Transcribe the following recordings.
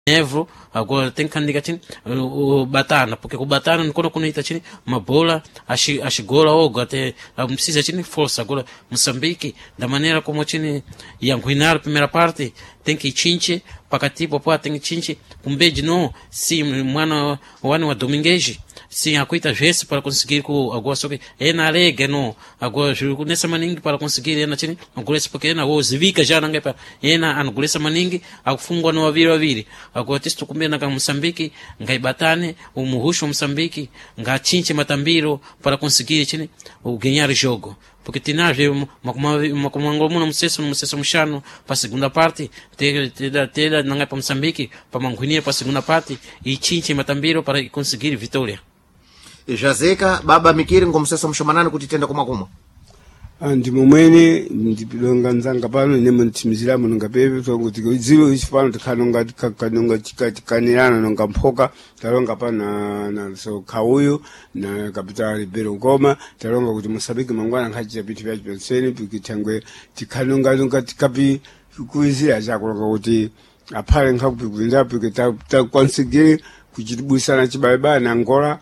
Nevo, agora tem que andar chini o batana, porque o batana não quando ita chini uma bola, gola ou até precisa chini força. Agora Moçambique, da maneira como chini yanguinar a primeira parte, tem que chinche, pakati popoa tem que chinche, beijo não, sim, mano, o ano Domingues, sim, a coita vezes para conseguir com agora só que é na alega não, agora nessa maningue para conseguir é na chini, agora porque é na o zivica já não é para é na angulesa maningue, a fungo no aviri. Agora testo kumena ka Moçambique, ngai batane, o muhusho Moçambique, nga chinche matambiro para conseguir chini o ganhar o jogo. Porque tinave uma comangomuna museso mchano para segunda parte, tela não é para Moçambique, para manguinia para segunda parte e chinche matambiro para conseguir vitória. Jazeka baba mikiri ngomseso mshomanani kutitenda kuma andi mumwene ndipilonga nzanga pano nemo ntimizira muno ngapepe so kuti ziwo ichipano tikhanonga tikanirana nonga mphoka talonga pana na so khawuyo na capital Ribeirão Goma talonga kuti Moçambique mangwana nkhachita pithi vya chipenseni pikithangwe tikhanonga tikapi kuizira chakulonga kuti aphale nkhakupikuzinda pikita takonsigire kuchitibwisana chibalibala na Angola.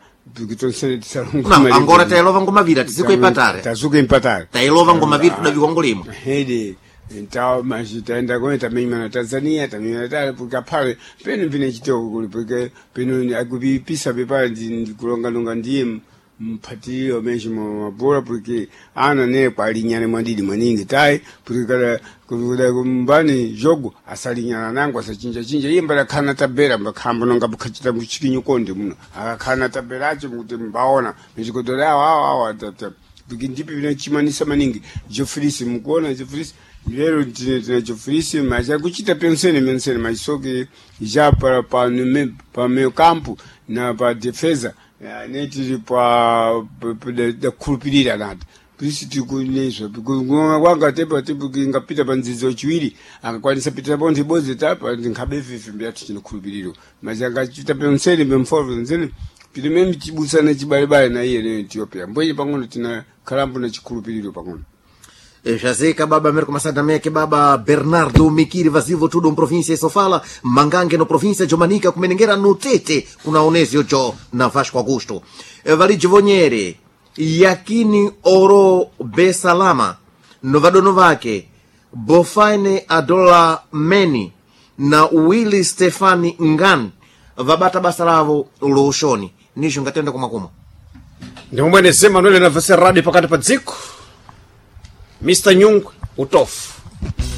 Angora tailova ngomavira tiziko ipatare tazuka impatare tailova ngomavira tudavikongolimo hede então mas taenda kwenda mimi na Tanzania tamina porque pale peno vine chitoko kuli porque peno akupipisa pepale ndikulonga longa ndiye mpatio mesmo mabora porque ana ne kwalinyane mwandidi maningi tai porque kada kumbani jogo asalinyana nangu asachinja iye mbala kana tabera mbakhambo nonga bukhachita muchikinyo konde muno akakana taberache kuti mbaona mizikodola awa ndipi vina chimanisa maningi jofrisi mukuona jofrisi lero tina jofrisi maja kuchita pensene majisoke ja pa meio campo na pa defesa neti pa da kulupirira nada prisi tikuneswa kwanga tepa ngapita panzizo chiwiri akakwanisa pita bonde boze tapa ngabefefe mbyati chinokhulupiriro maja angachita pensene bemfovo nzene pita memi chibusana chibalibale na iye ne Ethiopia mboye pang'ono tina kalambu na chikhulupiriro pang'ono. Jazeka baba Merco Masada Meke baba Bernardo Mikiri vazivo tudo província Sofala Mangange no província de Manica kumenengera no tete kuna Onesio jo na Vasco Augusto Valide Voniere Yakini Oro Besalama Novadonovake Bofaine Adola Meni na Willy Stefani Ngan vabata basalavo uloshoni nisho ngatenda kumakuma ndio mwene sema nole na vase radi pakati pa dziko Mr. Nyung Utofu